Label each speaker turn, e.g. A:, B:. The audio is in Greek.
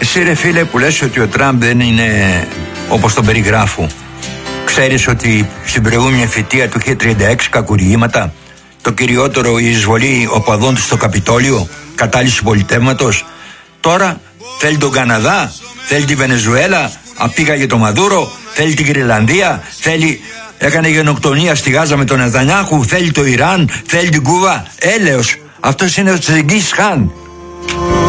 A: Εσύ ρε φίλε που λες ότι ο Τραμπ δεν είναι όπως τον περιγράφω, ξέρεις ότι στην προηγούμενη θητεία του είχε 36 κακουργήματα, το κυριότερο η εισβολή οπαδών του στο Καπιτόλιο, κατάληψη πολιτεύματος. Τώρα θέλει τον Καναδά, θέλει τη Βενεζουέλα, απήγαγε το Μαδούρο, θέλει την Γρυλανδία, έκανε γενοκτονία στη Γάζα με τον Νετανιάχου, θέλει το Ιράν, θέλει την Κούβα. Έλεος, αυτός είναι ο Τσενγκίζ Χάν.